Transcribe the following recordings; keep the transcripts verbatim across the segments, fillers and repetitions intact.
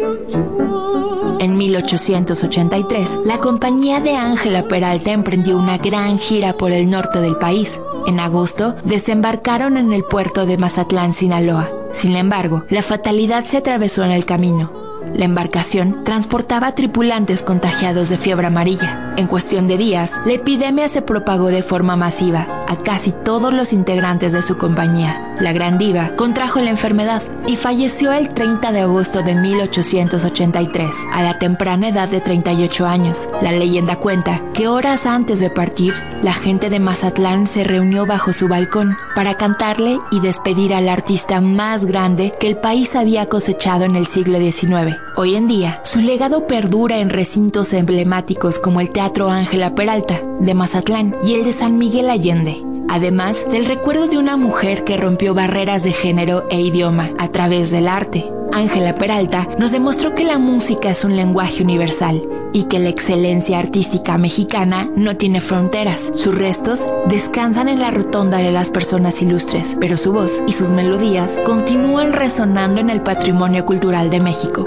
En mil ochocientos ochenta y tres, la compañía de Ángela Peralta emprendió una gran gira por el norte del país. En agosto, desembarcaron en el puerto de Mazatlán, Sinaloa. Sin embargo, la fatalidad se atravesó en el camino. La embarcación transportaba tripulantes contagiados de fiebre amarilla. En cuestión de días, la epidemia se propagó de forma masiva a casi todos los integrantes de su compañía. La gran diva contrajo la enfermedad y falleció el treinta de agosto de mil ochocientos ochenta y tres, a la temprana edad de treinta y ocho años. La leyenda cuenta que horas antes de partir, la gente de Mazatlán se reunió bajo su balcón para cantarle y despedir al artista más grande que el país había cosechado en el siglo diecinueve. Hoy en día, su legado perdura en recintos emblemáticos como el Teatro Ángela Peralta de Mazatlán y el de San Miguel Allende, además del recuerdo de una mujer que rompió barreras de género e idioma a través del arte. Ángela Peralta nos demostró que la música es un lenguaje universal y que la excelencia artística mexicana no tiene fronteras. Sus restos descansan en la rotonda de las personas ilustres, pero su voz y sus melodías continúan resonando en el patrimonio cultural de México.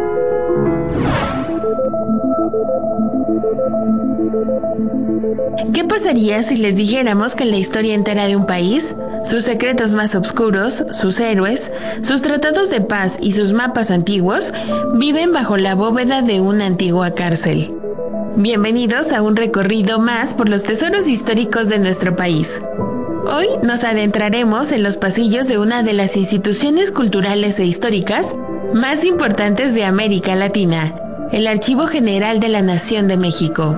¿Qué pasaría si les dijéramos que la historia entera de un país, sus secretos más oscuros, sus héroes, sus tratados de paz y sus mapas antiguos viven bajo la bóveda de una antigua cárcel? Bienvenidos a un recorrido más por los tesoros históricos de nuestro país. Hoy nos adentraremos en los pasillos de una de las instituciones culturales e históricas más importantes de América Latina, el Archivo General de la Nación de México.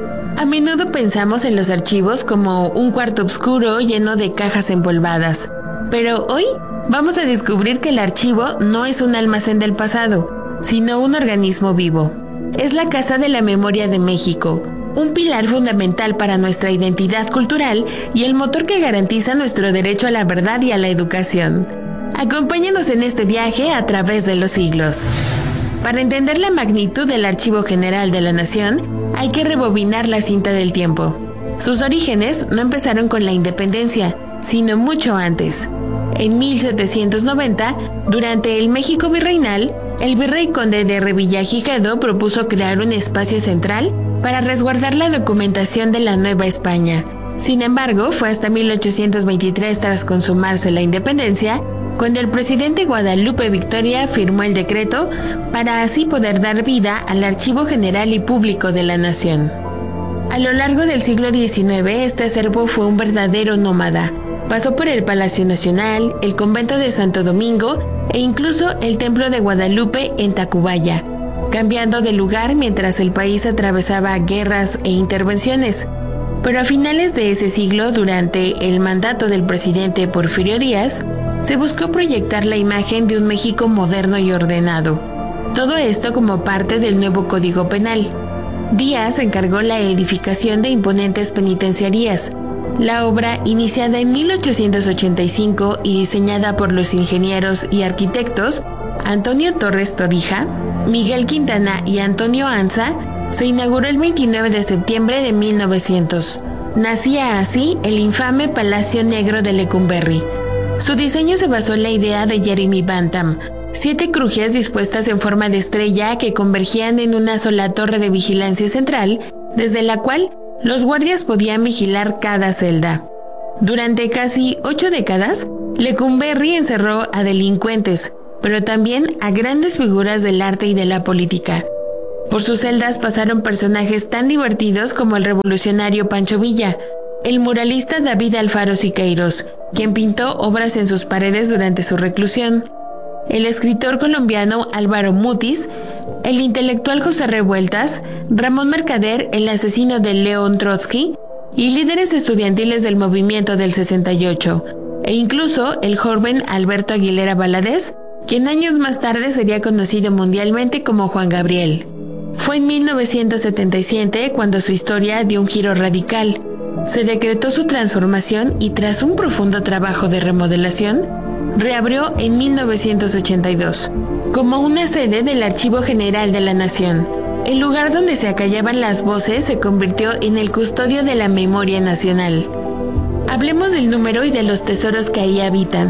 A menudo pensamos en los archivos como un cuarto oscuro lleno de cajas empolvadas, pero hoy vamos a descubrir que el archivo no es un almacén del pasado, sino un organismo vivo. Es la Casa de la Memoria de México, un pilar fundamental para nuestra identidad cultural y el motor que garantiza nuestro derecho a la verdad y a la educación. Acompáñanos en este viaje a través de los siglos. Para entender la magnitud del Archivo General de la Nación, hay que rebobinar la cinta del tiempo. Sus orígenes no empezaron con la independencia, sino mucho antes. En mil setecientos noventa, durante el México virreinal, el virrey conde de Revillagigedo propuso crear un espacio central para resguardar la documentación de la Nueva España. Sin embargo, fue hasta mil ochocientos veintitrés, tras consumarse la independencia, cuando el presidente Guadalupe Victoria firmó el decreto para así poder dar vida al Archivo General y Público de la Nación. A lo largo del siglo diecinueve, este acervo fue un verdadero nómada. Pasó por el Palacio Nacional, el Convento de Santo Domingo e incluso el Templo de Guadalupe en Tacubaya, cambiando de lugar mientras el país atravesaba guerras e intervenciones. Pero a finales de ese siglo, durante el mandato del presidente Porfirio Díaz, se buscó proyectar la imagen de un México moderno y ordenado. Todo esto como parte del nuevo Código Penal. Díaz encargó la edificación de imponentes penitenciarías. La obra, iniciada en mil ochocientos ochenta y cinco y diseñada por los ingenieros y arquitectos Antonio Torres Torija, Miguel Quintana y Antonio Anza, se inauguró el veintinueve de septiembre de mil novecientos. Nacía así el infame Palacio Negro de Lecumberri. Su diseño se basó en la idea de Jeremy Bentham, siete crujías dispuestas en forma de estrella que convergían en una sola torre de vigilancia central, desde la cual los guardias podían vigilar cada celda. Durante casi ocho décadas, Lecumberri encerró a delincuentes, pero también a grandes figuras del arte y de la política. Por sus celdas pasaron personajes tan divertidos como el revolucionario Pancho Villa, el muralista David Alfaro Siqueiros, quien pintó obras en sus paredes durante su reclusión, el escritor colombiano Álvaro Mutis, el intelectual José Revueltas, Ramón Mercader, el asesino de León Trotsky, y líderes estudiantiles del movimiento del sesenta y ocho, e incluso el joven Alberto Aguilera Valadez, quien años más tarde sería conocido mundialmente como Juan Gabriel. Fue en mil novecientos setenta y siete cuando su historia dio un giro radical. Se decretó su transformación y tras un profundo trabajo de remodelación, reabrió en mil novecientos ochenta y dos, como una sede del Archivo General de la Nación. El lugar donde se acallaban las voces se convirtió en el custodio de la memoria nacional. Hablemos del número y de los tesoros que ahí habitan.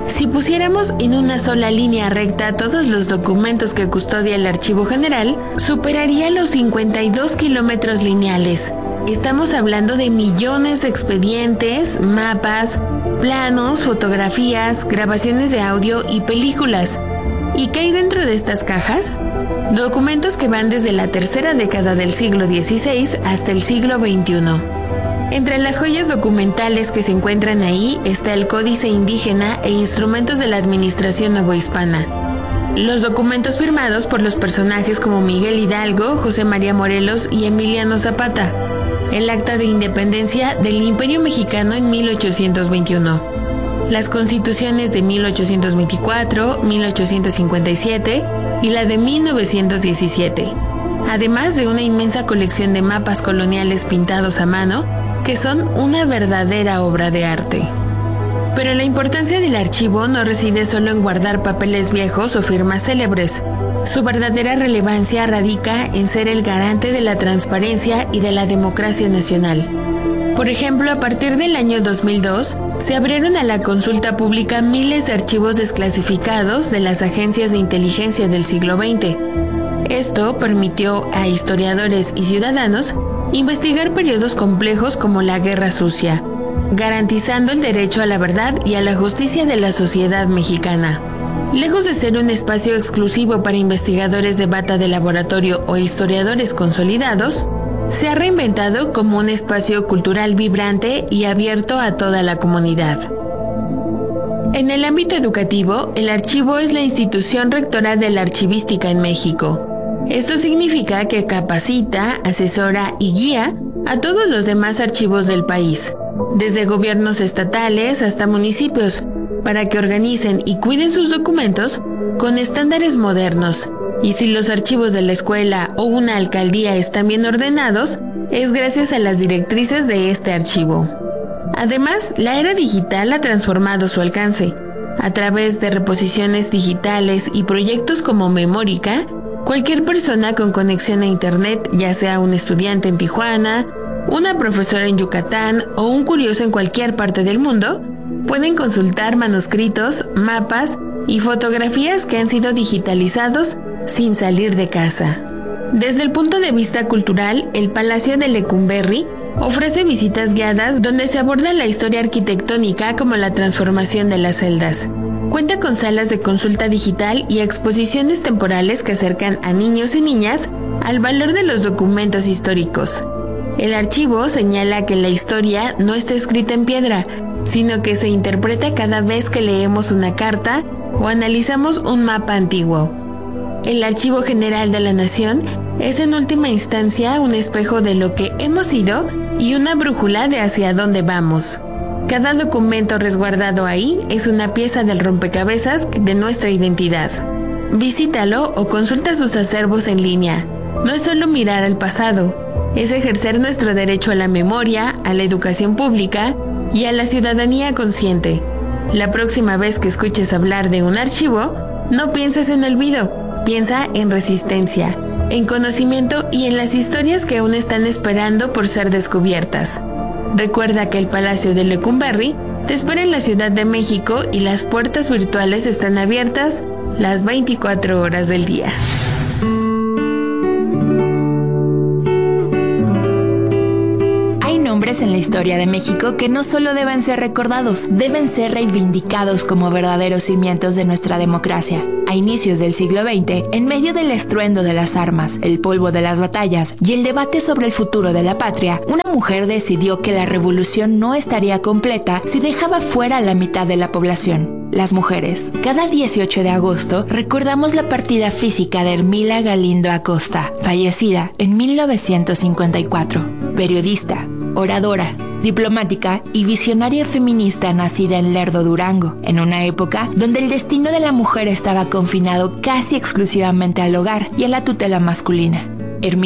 Si pusiéramos en una sola línea recta todos los documentos que custodia el Archivo General, superaría los cincuenta y dos kilómetros lineales. Estamos hablando de millones de expedientes, mapas, planos, fotografías, grabaciones de audio y películas. ¿Y qué hay dentro de estas cajas? Documentos que van desde la tercera década del siglo dieciséis hasta el siglo veintiuno. Entre las joyas documentales que se encuentran ahí está el Códice Indígena e instrumentos de la Administración Novohispana. Los documentos firmados por los personajes como Miguel Hidalgo, José María Morelos y Emiliano Zapata. El Acta de Independencia del Imperio Mexicano en mil ochocientos veintiuno. Las constituciones de mil ochocientos veinticuatro, mil ochocientos cincuenta y siete y la de mil novecientos diecisiete. Además de una inmensa colección de mapas coloniales pintados a mano, que son una verdadera obra de arte. Pero la importancia del archivo no reside solo en guardar papeles viejos o firmas célebres. Su verdadera relevancia radica en ser el garante de la transparencia y de la democracia nacional. Por ejemplo, a partir del año dos mil dos, se abrieron a la consulta pública miles de archivos desclasificados de las agencias de inteligencia del siglo veinte. Esto permitió a historiadores y ciudadanos investigar periodos complejos como la Guerra Sucia, garantizando el derecho a la verdad y a la justicia de la sociedad mexicana. Lejos de ser un espacio exclusivo para investigadores de bata de laboratorio o historiadores consolidados, se ha reinventado como un espacio cultural vibrante y abierto a toda la comunidad. En el ámbito educativo, el archivo es la institución rectora de la archivística en México. Esto significa que capacita, asesora y guía a todos los demás archivos del país, desde gobiernos estatales hasta municipios, para que organicen y cuiden sus documentos con estándares modernos. Y si los archivos de la escuela o una alcaldía están bien ordenados, es gracias a las directrices de este archivo. Además, la era digital ha transformado su alcance. A través de reposiciones digitales y proyectos como Memórica, cualquier persona con conexión a Internet, ya sea un estudiante en Tijuana, una profesora en Yucatán o un curioso en cualquier parte del mundo, pueden consultar manuscritos, mapas y fotografías que han sido digitalizados sin salir de casa. Desde el punto de vista cultural, el Palacio de Lecumberri ofrece visitas guiadas donde se aborda la historia arquitectónica como la transformación de las celdas. Cuenta con salas de consulta digital y exposiciones temporales que acercan a niños y niñas al valor de los documentos históricos. El archivo señala que la historia no está escrita en piedra, sino que se interpreta cada vez que leemos una carta o analizamos un mapa antiguo. El Archivo General de la Nación es en última instancia un espejo de lo que hemos sido y una brújula de hacia dónde vamos. Cada documento resguardado ahí es una pieza del rompecabezas de nuestra identidad. Visítalo o consulta sus acervos en línea. No es solo mirar al pasado, es ejercer nuestro derecho a la memoria, a la educación pública y a la ciudadanía consciente. La próxima vez que escuches hablar de un archivo, no pienses en olvido. Piensa en resistencia, en conocimiento y en las historias que aún están esperando por ser descubiertas. Recuerda que el Palacio de Lecumberri te espera en la Ciudad de México y las puertas virtuales están abiertas las veinticuatro horas del día. En la historia de México que no solo deben ser recordados, deben ser reivindicados como verdaderos cimientos de nuestra democracia. A inicios del siglo veinte, en medio del estruendo de las armas, el polvo de las batallas y el debate sobre el futuro de la patria, una mujer decidió que la revolución no estaría completa si dejaba fuera a la mitad de la población. Las mujeres. Cada dieciocho de agosto recordamos la partida física de Hermila Galindo Acosta, fallecida en mil novecientos cincuenta y cuatro. Periodista, oradora, diplomática y visionaria feminista nacida en Lerdo, Durango, en una época donde el destino de la mujer estaba confinado casi exclusivamente al hogar y a la tutela masculina. Hermila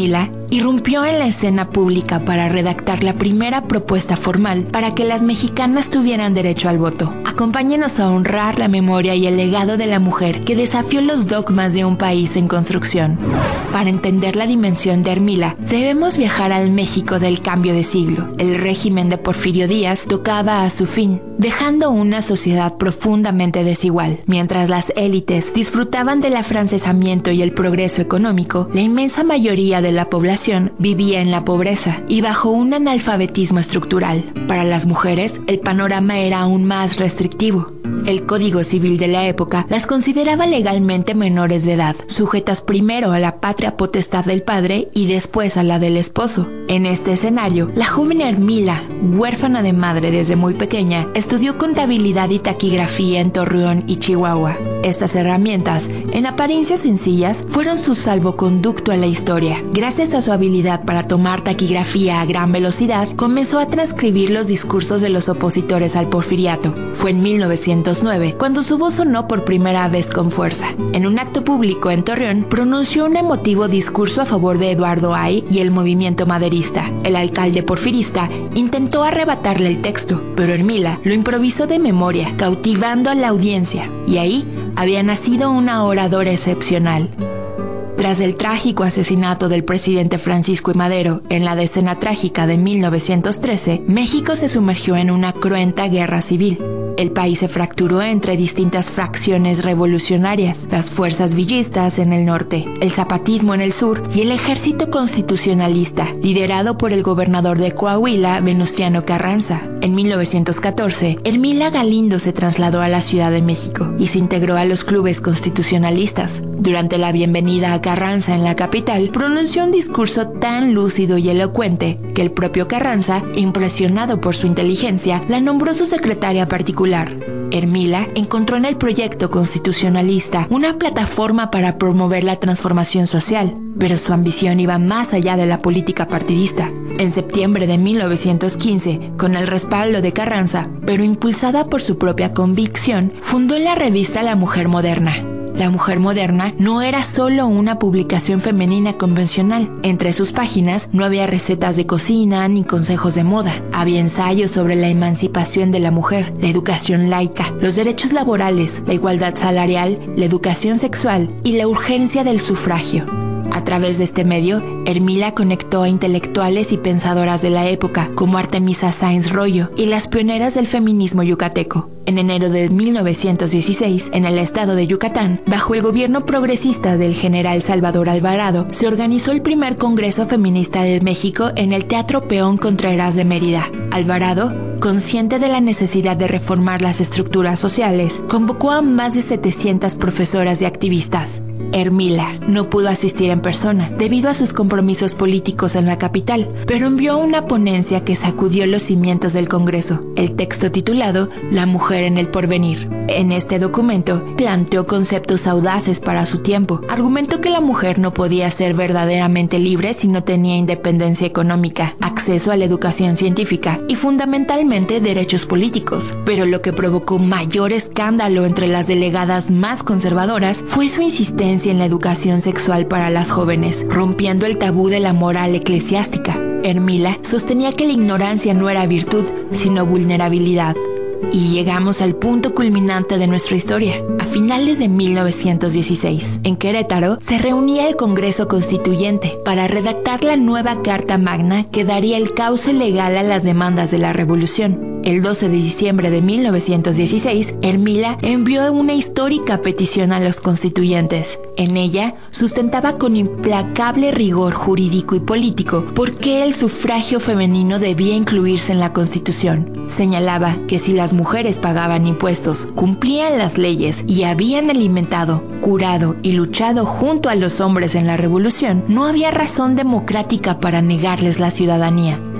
irrumpió en la escena pública para redactar la primera propuesta formal para que las mexicanas tuvieran derecho al voto. Acompáñenos a honrar la memoria y el legado de la mujer que desafió los dogmas de un país en construcción. Para entender la dimensión de Ermila, debemos viajar al México del cambio de siglo. El régimen de Porfirio Díaz tocaba a su fin, dejando una sociedad profundamente desigual. Mientras las élites disfrutaban del afrancesamiento y el progreso económico, la inmensa mayoría de la población vivía en la pobreza y bajo un analfabetismo estructural. Para las mujeres, el panorama era aún más restrictivo. El Código Civil de la época las consideraba legalmente menores de edad, sujetas primero a la patria potestad del padre y después a la del esposo. En este escenario, la joven Ermila, huérfana de madre desde muy pequeña, estudió contabilidad y taquigrafía en Torreón y Chihuahua. Estas herramientas, en apariencia sencillas, fueron su salvoconducto a la historia. Gracias a su habilidad para tomar taquigrafía a gran velocidad, comenzó a transcribir los discursos de los opositores al porfiriato. Fue en mil novecientos nueve cuando su voz sonó por primera vez con fuerza. En un acto público en Torreón, pronunció un emotivo discurso a favor de Eduardo Ay y el movimiento maderista. El alcalde porfirista intentó arrebatarle el texto, pero Ermila lo improvisó de memoria, cautivando a la audiencia, y ahí había nacido una oradora excepcional. Tras el trágico asesinato del presidente Francisco I. Madero en la Decena Trágica de mil novecientos trece, México se sumergió en una cruenta guerra civil. El país se fracturó entre distintas fracciones revolucionarias, las fuerzas villistas en el norte, el zapatismo en el sur y el ejército constitucionalista, liderado por el gobernador de Coahuila, Venustiano Carranza. En mil novecientos catorce, Ermila Galindo se trasladó a la Ciudad de México y se integró a los clubes constitucionalistas. Durante la bienvenida a Carranza en la capital, pronunció un discurso tan lúcido y elocuente que el propio Carranza, impresionado por su inteligencia, la nombró su secretaria particular. Ermila encontró en el proyecto constitucionalista una plataforma para promover la transformación social, pero su ambición iba más allá de la política partidista. En septiembre de mil novecientos quince, con el respaldo de Carranza, pero impulsada por su propia convicción, fundó la revista La Mujer Moderna. La Mujer Moderna no era solo una publicación femenina convencional. Entre sus páginas no había recetas de cocina ni consejos de moda. Había ensayos sobre la emancipación de la mujer, la educación laica, los derechos laborales, la igualdad salarial, la educación sexual y la urgencia del sufragio. A través de este medio, Ermila conectó a intelectuales y pensadoras de la época, como Artemisa Sáenz Royo y las pioneras del feminismo yucateco. En enero de mil novecientos dieciséis, en el estado de Yucatán, bajo el gobierno progresista del general Salvador Alvarado, se organizó el primer Congreso Feminista de México en el Teatro Peón Contreras de Mérida. Alvarado, consciente de la necesidad de reformar las estructuras sociales, convocó a más de setecientas profesoras y activistas. Ermila no pudo asistir en persona debido a sus compromisos políticos en la capital, pero envió una ponencia que sacudió los cimientos del Congreso, el texto titulado La Mujer en el Porvenir. En este documento planteó conceptos audaces para su tiempo. Argumentó que la mujer no podía ser verdaderamente libre si no tenía independencia económica, acceso a la educación científica y fundamentalmente derechos políticos. Pero lo que provocó mayor escándalo entre las delegadas más conservadoras fue su insistencia en la educación sexual para las jóvenes, rompiendo el tabú de la moral eclesiástica. Ermila sostenía que la ignorancia no era virtud, sino vulnerabilidad. Y llegamos al punto culminante de nuestra historia. A finales de mil novecientos dieciséis, en Querétaro, se reunía el Congreso Constituyente para redactar la nueva Carta Magna que daría el cauce legal a las demandas de la Revolución. El doce de diciembre de mil novecientos dieciséis, Ermila envió una histórica petición a los constituyentes. En ella, sustentaba con implacable rigor jurídico y político por qué el sufragio femenino debía incluirse en la Constitución. Señalaba que si las mujeres pagaban impuestos, cumplían las leyes y habían alimentado, curado y luchado junto a los hombres en la Revolución, no había razón democrática para negarles la ciudadanía.